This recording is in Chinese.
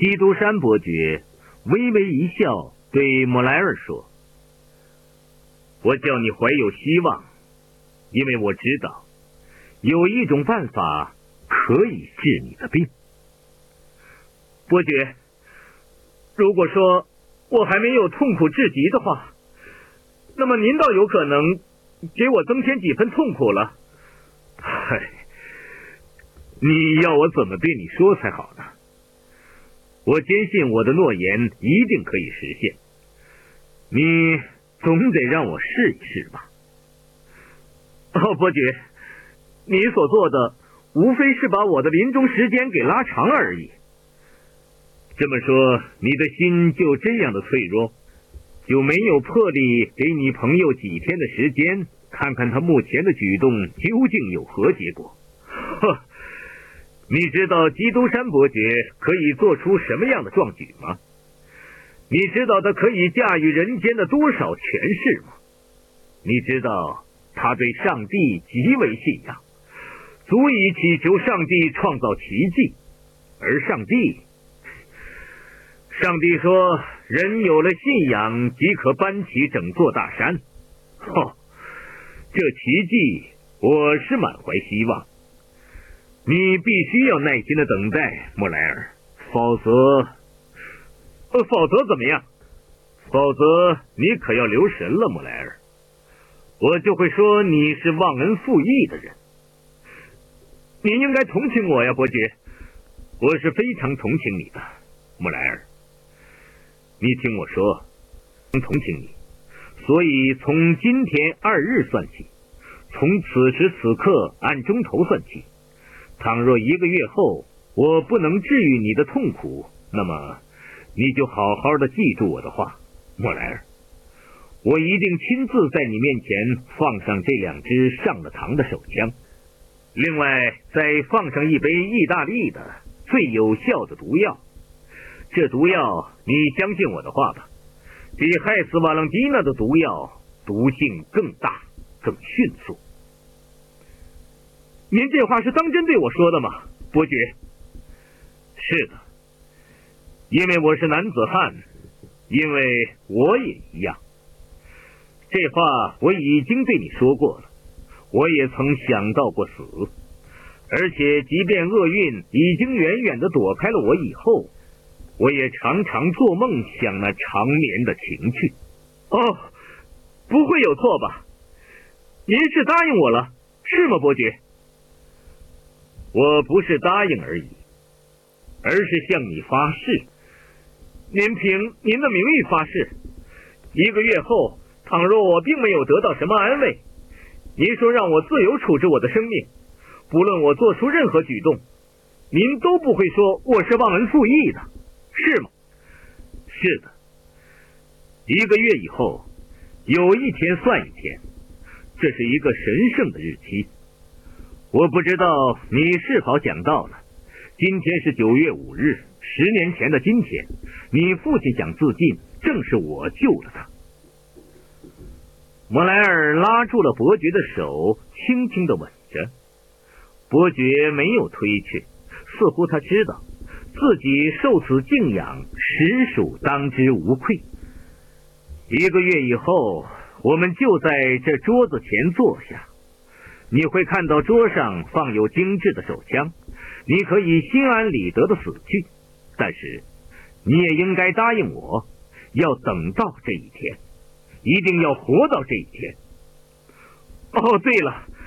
基督山伯爵微微一笑，对莫莱尔说：“我叫你怀有希望，因为我知道有一种办法可以治你的病。伯爵，如果说我还没有痛苦至极的话，那么您倒有可能给我增添几分痛苦了。”嗨，你要我怎么对你说才好呢？我坚信我的诺言一定可以实现，你总得让我试一试吧。伯爵，你所做的无非是把我的临终时间给拉长而已。这么说，你的心就这样的脆弱，就没有魄力给你朋友几天的时间，看看他目前的举动究竟有何结果？呵，你知道基督山伯爵可以做出什么样的壮举吗？你知道他可以驾驭人间的多少权势吗？你知道他对上帝极为信仰，足以祈求上帝创造奇迹，而上帝说，人有了信仰即可搬起整座大山。这奇迹我是满怀希望。你必须要耐心的等待，莫莱尔，否则怎么样？否则你可要留神了，莫莱尔，我就会说你是忘恩负义的人。您应该同情我呀，伯爵，我是非常同情你的，莫莱尔。你听我说，同情你，所以从今天2日算起，从此时此刻按钟头算起，倘若1个月后我不能治愈你的痛苦，那么你就好好的记住我的话，莫莱尔，我一定亲自在你面前放上这2支上了膛的手枪，另外再放上一杯意大利的最有效的毒药。这毒药，你相信我的话吧，比害死瓦朗蒂娜的毒药毒性更大更迅速。您这话是当真对我说的吗，伯爵？是的，因为我是男子汉，因为我也一样。这话我已经对你说过了，我也曾想到过死，而且即便厄运已经远远地躲开了我以后，我也常常做梦想那长眠的情趣。不会有错吧？您是答应我了，是吗，伯爵？我不是答应而已，而是向你发誓。您凭您的名誉发誓，1个月后，倘若我并没有得到什么安慰，您说让我自由处置我的生命，不论我做出任何举动，您都不会说我是忘恩负义的，是吗？是的。1个月以后，有一天算一天，这是一个神圣的日期。我不知道你是否想到了，今天是9月5日，10年前的今天，你父亲想自尽，正是我救了他。莫莱尔拉住了伯爵的手，轻轻地吻着。伯爵没有推却，似乎他知道自己受此敬仰，实属当之无愧。1个月以后，我们就在这桌子前坐下。你会看到桌上放有精致的手枪，你可以心安理得的死去，但是你也应该答应我，要等到这一天，一定要活到这一天。对了，